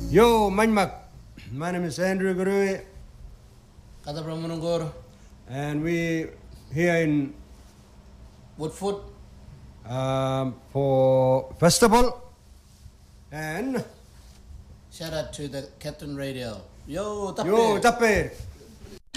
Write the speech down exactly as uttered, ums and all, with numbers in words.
Yo, Manmak. My name is Andrew Gurui. Kata Pramanangor. And we here in Woodford. Um, for festival. And shout out to the Captain Radio. Yo, tape. Yo, tape.